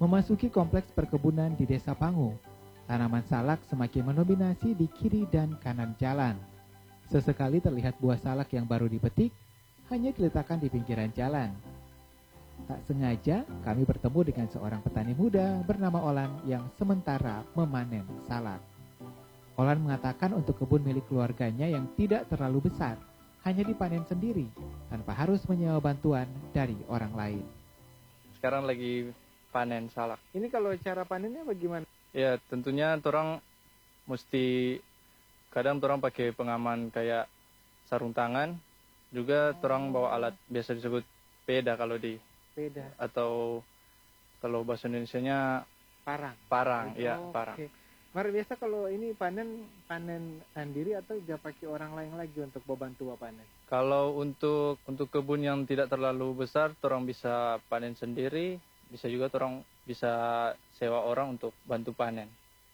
Memasuki kompleks perkebunan di Desa Pangu, tanaman salak semakin mendominasi di kiri dan kanan jalan. Sesekali terlihat buah salak yang baru dipetik, hanya diletakkan di pinggiran jalan. Tak sengaja, kami bertemu dengan seorang petani muda bernama Olan yang sementara memanen salak. Olan mengatakan untuk kebun milik keluarganya yang tidak terlalu besar, hanya dipanen sendiri, tanpa harus menyewa bantuan dari orang lain. Sekarang lagi panen salak. Ini kalau cara panennya bagaimana? Ya tentunya orang mesti kadang orang pakai pengaman kayak sarung tangan, juga orang bawa alat biasa disebut peda kalau di Beda. atau kalau bahasa Indonesianya parang, ya parang. Okay. Mar biasa kalau ini panen sendiri atau juga pakai orang lain lagi untuk membantu panen? Kalau untuk kebun yang tidak terlalu besar, orang bisa panen sendiri, bisa juga orang bisa sewa orang untuk bantu panen.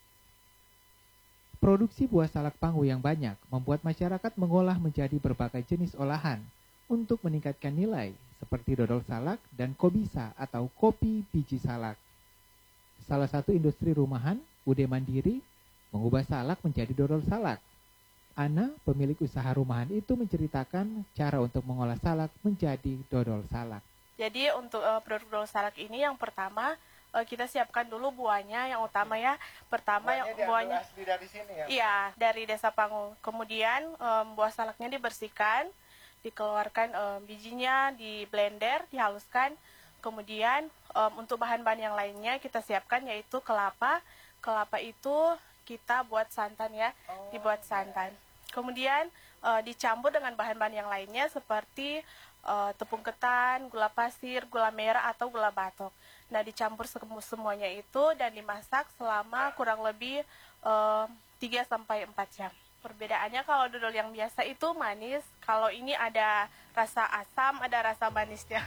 Produksi buah salak Pangu yang banyak membuat masyarakat mengolah menjadi berbagai jenis olahan untuk meningkatkan nilai seperti dodol salak dan kobisa atau kopi biji salak. Salah satu industri rumahan, Bude Mandiri, mengubah salak menjadi dodol salak. Ana, pemilik usaha rumahan itu menceritakan cara untuk mengolah salak menjadi dodol salak. Jadi untuk produk dodol salak ini yang pertama kita siapkan dulu buahnya yang utama ya. Pertama buahnya asli dari sini ya? Iya, dari Desa Pangu. Kemudian buah salaknya dibersihkan, dikeluarkan bijinya, di blender, dihaluskan. Kemudian untuk bahan-bahan yang lainnya kita siapkan yaitu kelapa. Kelapa itu kita buat santan ya, dibuat santan. Kemudian dicampur dengan bahan-bahan yang lainnya seperti tepung ketan, gula pasir, gula merah atau gula batok. Nah, dicampur semuanya itu dan dimasak selama kurang lebih 3-4 jam. Perbedaannya kalau dodol yang biasa itu manis, kalau ini ada rasa asam, ada rasa manisnya.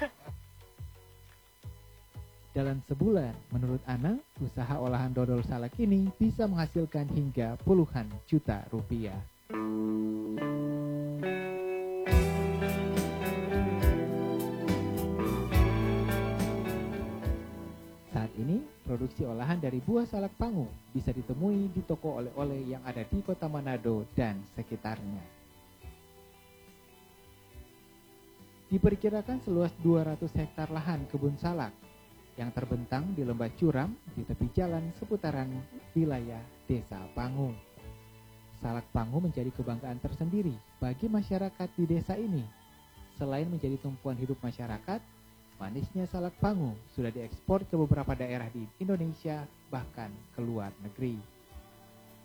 Dalam sebulan, menurut Ana, usaha olahan dodol salak ini bisa menghasilkan hingga puluhan juta rupiah. Saat ini, produksi olahan dari buah salak Pangu bisa ditemui di toko oleh-oleh yang ada di Kota Manado dan sekitarnya. Diperkirakan seluas 200 hektar lahan kebun salak yang terbentang di lembah curam di tepi jalan seputaran wilayah Desa Pangu. Salak Pangu menjadi kebanggaan tersendiri bagi masyarakat di desa ini. Selain menjadi tumpuan hidup masyarakat, manisnya salak Pangu sudah diekspor ke beberapa daerah di Indonesia bahkan ke luar negeri.